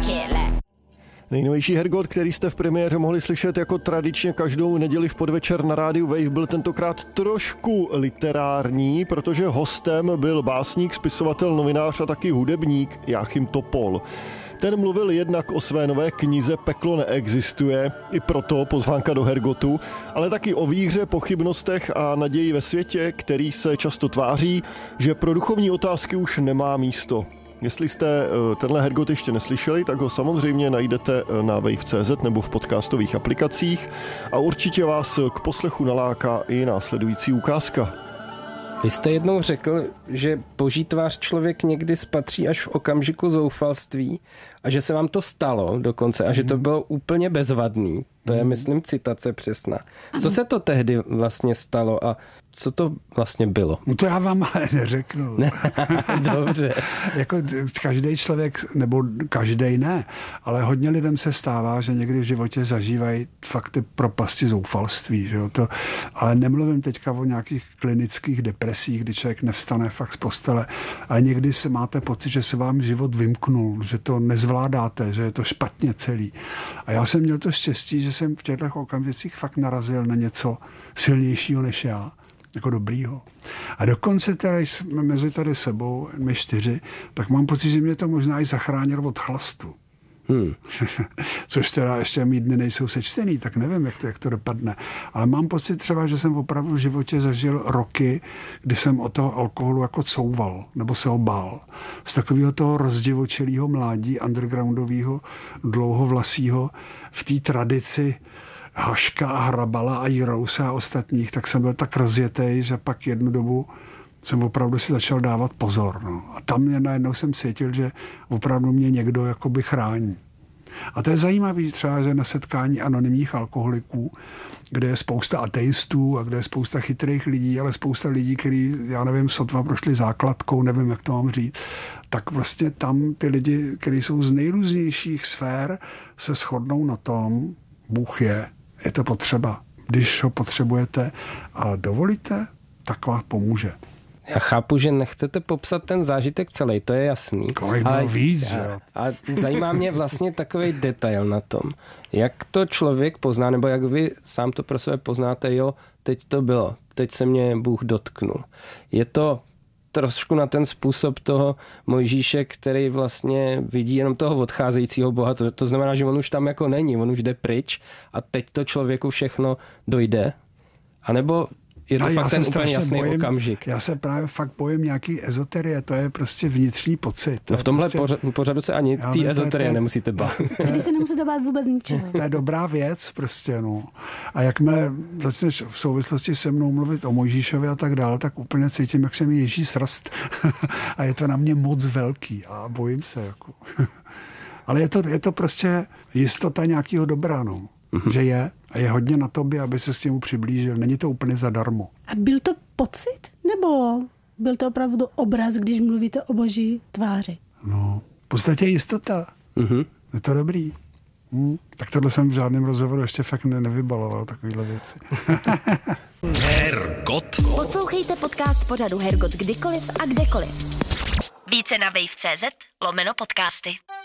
Nejnovější Hergot, který jste v premiéře mohli slyšet jako tradičně každou neděli v podvečer na rádiu Wave, byl tentokrát trošku literární, protože hostem byl básník, spisovatel, novinář a taky hudebník Jáchym Topol. Ten mluvil jednak o své nové knize Peklo neexistuje, i proto pozvánka do Hergotu, ale taky o víře, pochybnostech a naději ve světě, který se často tváří, že pro duchovní otázky už nemá místo. Jestli jste tenhle Hergot ještě neslyšeli, tak ho samozřejmě najdete na wave.cz nebo v podcastových aplikacích a určitě vás k poslechu naláká i následující ukázka. Vy jste jednou řekl, že boží tvář člověk někdy spatří až v okamžiku zoufalství a že se vám to stalo dokonce a že to bylo úplně bezvadný. To je, myslím, citace přesná. Co se to tehdy vlastně stalo a co to vlastně bylo? No to já vám ale neřeknu. Dobře. Jako každý člověk, nebo každý ne, ale hodně lidem se stává, že někdy v životě zažívají fakt ty propasti zoufalství. Že jo? Ale nemluvím teďka o nějakých klinických depresích, kdy člověk nevstane fakt z postele, ale někdy se máte pocit, že se vám život vymknul, že to nezvládáte, že je to špatně celý. A já jsem měl to štěstí, že jsem v těchto okamžicích fakt narazil na něco silnějšího než já, jako dobrýho. A dokonce tady jsme mezi tady sebou, my 4, tak mám pocit, že mě to možná i zachránilo od chlastu. Což teda ještě mý dny nejsou sečtený, tak nevím, jak to dopadne. Ale mám pocit třeba, že jsem opravdu v životě zažil roky, kdy jsem od toho alkoholu jako couval, nebo se ho bál. Z takového toho rozdivočelého mládí, undergroundového, dlouhovlasího, v té tradici Haška a Hrabala a Jirousa a ostatních, tak jsem byl tak rozjetej, že pak jednu dobu jsem opravdu si začal dávat pozor. No. A tam najednou jsem cítil, že opravdu mě někdo jakoby chrání. A to je zajímavé třeba, že na setkání anonymních alkoholiků, kde je spousta ateistů a kde je spousta chytrých lidí, ale spousta lidí, kteří, já nevím, sotva prošli základkou, nevím, jak to mám říct, tak vlastně tam ty lidi, kteří jsou z nejrůznějších sfér, se shodnou na tom, Bůh je to potřeba. Když ho potřebujete a dovolíte, tak vám pomůže. Já chápu, že nechcete popsat ten zážitek celý, to je jasný. Kolik bylo víc, že jo? A zajímá mě vlastně takový detail na tom. Jak to člověk pozná, nebo jak vy sám to pro sebe poznáte, jo, teď to bylo, teď se mě Bůh dotknul. Je to trošku na ten způsob toho Mojžíše, který vlastně vidí jenom toho odcházejícího Boha. To znamená, že on už tam jako není, on už jde pryč a teď to člověku všechno dojde. A nebo je to fakt ten úplně jasný okamžik. Já se právě fakt bojím nějaký ezoterie, to je prostě vnitřní pocit. No v tomhle pořadu se ani té ezoterie nemusíte bát. Tady se nemusíte bát vůbec ničeho. To je dobrá věc prostě, no. A jakmile začneš v souvislosti se mnou mluvit o Mojžíšovi a tak dál, tak úplně cítím, jak se mi ježí srst. A je to na mě moc velký a bojím se, jako. Ale je to prostě jistota nějakého dobra, no. Že je. A je hodně na tobě, aby se s tím přiblížil. Není to úplně zadarmo. A byl to pocit? Nebo byl to opravdu obraz, když mluvíte o boží tváři? No, v podstatě jistota. Je to dobrý. Tak tohle jsem v žádném rozhovoru ještě fakt nevybaloval, takovýhle věci. Hergot. Poslouchejte podcast pořadu Hergot kdykoliv a kdekoliv. Více na wave.cz/podcasty.